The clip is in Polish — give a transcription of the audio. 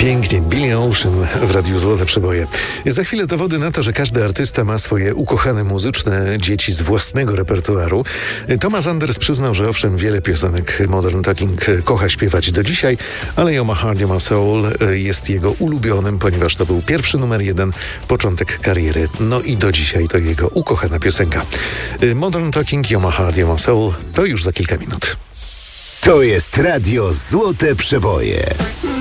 Pięknie, Billy Ocean w Radiu Złote Przeboje. Za chwilę dowody na to, że każdy artysta ma swoje ukochane muzyczne dzieci z własnego repertuaru. Thomas Anders przyznał, że owszem, wiele piosenek Modern Talking kocha śpiewać do dzisiaj, ale You're My Heart, You're My Soul jest jego ulubionym, ponieważ to był pierwszy numer 1, początek kariery. No i do dzisiaj to jego ukochana piosenka. Modern Talking, You're My Heart, You're My Soul to już za kilka minut. To jest Radio Złote Przeboje.